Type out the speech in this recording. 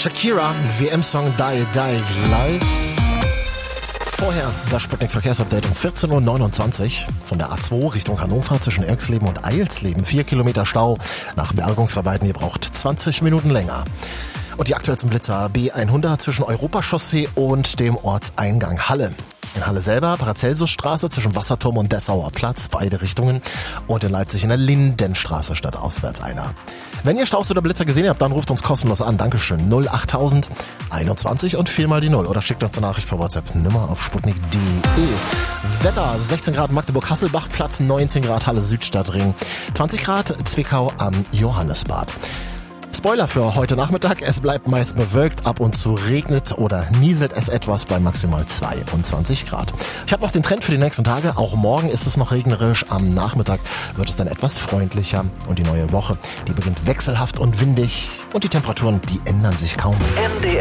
Shakira, WM-Song Die Die gleich. Vorher das Sputnik-Verkehrsupdate um 14.29 Uhr von der A2 Richtung Hannover zwischen Erxleben und Eilsleben. 4 Kilometer Stau. Nach Bergungsarbeiten, ihr braucht 20 Minuten länger. Und die aktuellsten Blitzer B100 zwischen Europachaussee und dem Ortseingang Halle. In Halle selber Paracelsusstraße zwischen Wasserturm und Dessauer Platz, beide Richtungen. Und in Leipzig in der Lindenstraße statt auswärts einer. Wenn ihr Staus oder Blitzer gesehen habt, dann ruft uns kostenlos an. Dankeschön. 08000 21 und 4 mal die 0. Oder schickt uns eine Nachricht per WhatsApp. Nummer auf sputnik.de. Wetter 16 Grad Magdeburg-Hasselbach, Platz 19 Grad Halle Südstadtring. 20 Grad Zwickau am Johannesbad. Spoiler für heute Nachmittag, es bleibt meist bewölkt, ab und zu regnet oder nieselt es etwas bei maximal 22 Grad. Ich habe noch den Trend für die nächsten Tage, auch morgen ist es noch regnerisch, am Nachmittag wird es dann etwas freundlicher und die neue Woche, die beginnt wechselhaft und windig und die Temperaturen, die ändern sich kaum. MDR